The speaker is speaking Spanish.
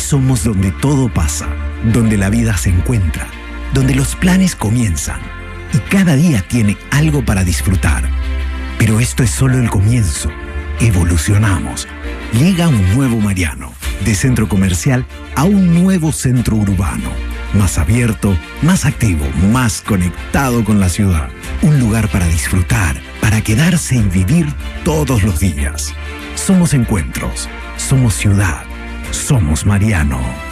somos donde todo pasa, donde la vida se encuentra, donde los planes comienzan y cada día tiene algo para disfrutar. Pero esto es solo el comienzo. Evolucionamos. Llega un nuevo Mariano, de centro comercial a un nuevo centro urbano. Más abierto, más activo, más conectado con la ciudad. Un lugar para disfrutar, para quedarse y vivir todos los días. Somos encuentros, somos ciudad, somos Mariano.